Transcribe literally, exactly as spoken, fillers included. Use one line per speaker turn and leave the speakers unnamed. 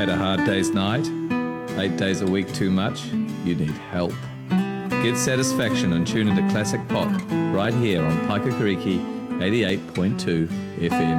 had a hard day's night? Eight days a week too much? You need help. Get satisfaction and tune into classic pop right here on Paikakariki eighty-eight point two F M.